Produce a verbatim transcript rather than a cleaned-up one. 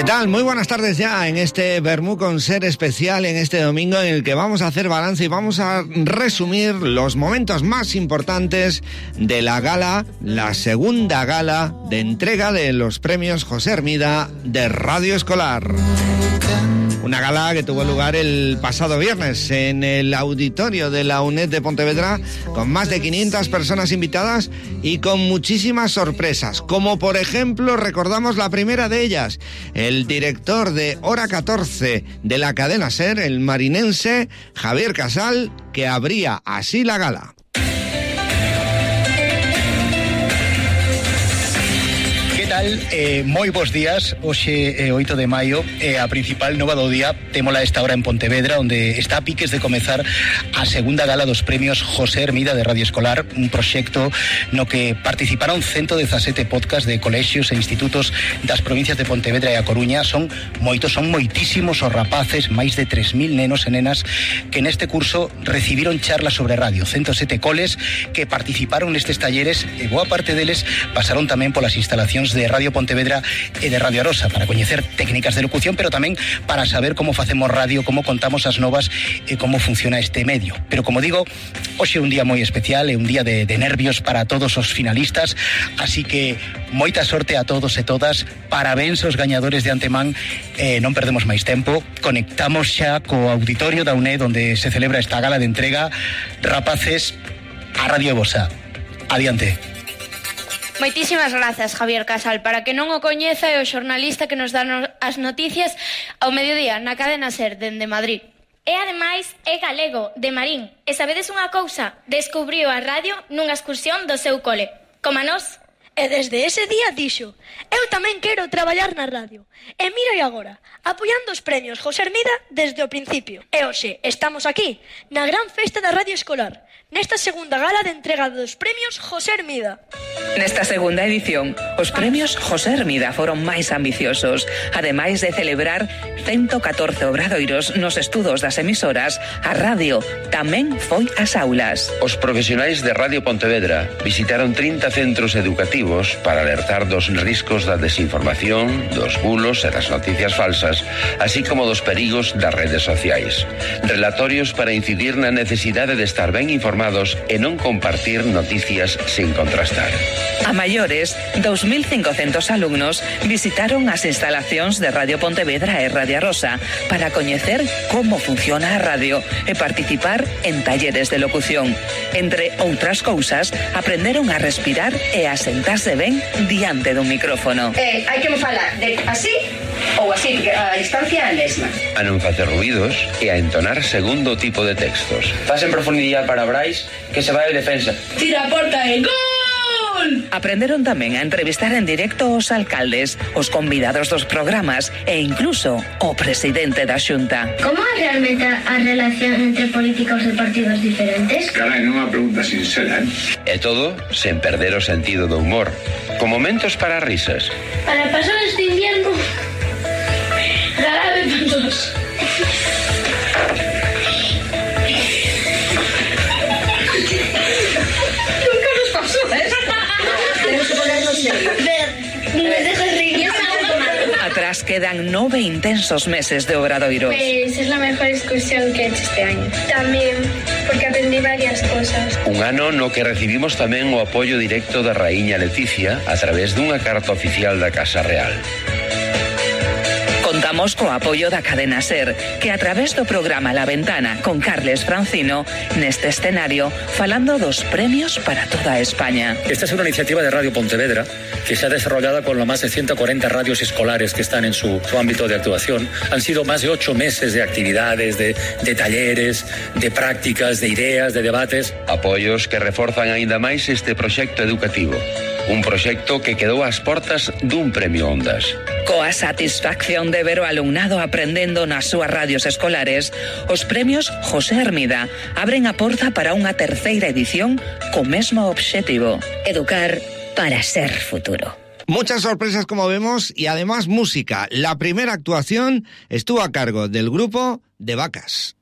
¿Qué tal? Muy buenas tardes ya en este Vermú con Ser especial, en este domingo en el que vamos a hacer balance y vamos a resumir los momentos más importantes de la gala, la segunda gala de entrega de los premios José Hermida de Radio Escolar. Una gala que tuvo lugar el pasado viernes en el auditorio de la UNED de Pontevedra, con más de quinientas personas invitadas y con muchísimas sorpresas, como por ejemplo recordamos la primera de ellas, el director de Hora catorce de la cadena SER, el marinense Javier Casal, que abría así la gala. Eh, moi bons días. Hoxe é oito de maio e a principal nova do día témola a esta hora en Pontevedra, onde está a piques de comezar a segunda gala dos premios José Hermida de Radio Escolar, un proxecto no que participaron ciento dezasete podcast de colexios e institutos das provincias de Pontevedra e a Coruña. Son moitos, son moitísimos os rapaces, máis de tres mil nenos e nenas que neste curso recibiron charlas sobre radio, ciento sete coles que participaron nestes talleres e boa parte deles pasaron tamén polas instalacións de Radio Pontevedra e de Radio Arosa para coñecer técnicas de locución, pero tamén para saber como facemos radio, como contamos as novas e como funciona este medio. Pero como digo, hoxe é un día moi especial, é un día de, de nervios para todos os finalistas, así que moita sorte a todos e todas, parabéns aos gañadores de antemán, eh, non perdemos máis tempo, conectamos xa co auditorio da UNED onde se celebra esta gala de entrega. Rapaces, a Radio Vosa. Adiante. Moitísimas grazas, Javier Casal. Para que non o coñeza, é o xornalista que nos dá no, as noticias ao mediodía na cadena SER dende Madrid. E ademais é galego, de Marín. E sabedes unha cousa? Descubriu a radio nunha excursión do seu cole. Como a nós. E desde ese día dixo: eu tamén quero traballar na radio. E mira agora, apoiando os premios José Hermida desde o principio. E hoxe estamos aquí, na gran festa da Radio Escolar, nesta segunda gala de entrega dos premios José Hermida. Nesta segunda edición, os premios José Hermida foron máis ambiciosos. Ademais de celebrar ciento catorce obradoiros nos estudos das emisoras, a radio tamén foi ás aulas. Os profesionais de Radio Pontevedra visitaron trinta centros educativos para alertar dos riscos da desinformación, dos bulos e das noticias falsas, así como dos perigos das redes sociais. Relatorios para incidir na necesidade de estar ben informados e non compartir noticias sin contrastar. A maiores, dos mil cincocentos alumnos visitaron as instalacións de Radio Pontevedra e Radio Arosa para coñecer como funciona a radio e participar en talleres de locución. Entre outras cousas, aprenderon a respirar e a sentarse ben diante dun micrófono. Eh, hai que me falar de así ou así, porque a distancia é a mesma. A non facer ruidos e a entonar segundo tipo de textos. Faz en profundidade para Brais, que se vai de defensa. Tira a porta e gol! Aprenderon tamén a entrevistar en directo os alcaldes, os convidados dos programas e incluso o presidente da Xunta. Como é realmente a relación entre políticos de partidos diferentes? Carai, non é unha pregunta sincera, eh? E todo sen perder o sentido do humor, con momentos para risas. Para pasar este invierno, jarabe para todos. Nunca nos pasó esto. Tenemos que ponernos serios. Ver, me dejas reír. Atrás quedan nove intensos meses de obradoiros. Pues es la mejor excursión que he hecho este año. También, porque aprendí varias cosas. Un ano no que recibimos tamén o apoio directo da raíña Leticia a través dunha carta oficial da Casa Real. Contamos co apoio da cadena SER, que a través do programa La Ventana con Carles Francino, neste escenario, falando dos premios para toda España. Esta es una iniciativa de Radio Pontevedra que se ha desarrollado con las más de ciento cuarenta radios escolares que están en su, su ámbito de actuación. Han sido más de ocho meses de actividades, de, de talleres, de prácticas, de ideas, de debates. Apoios que reforzan aínda máis este proxecto educativo. Un proxecto que quedou ás portas dun premio Ondas. Coa satisfacción de ver o alumnado aprendendo nas súas radios escolares, os premios José Hermida abren a porta para unha terceira edición co mesmo obxectivo: educar para ser futuro. Muchas sorpresas, como vemos, y además música. La primera actuación estuvo a cargo del grupo de Vacas.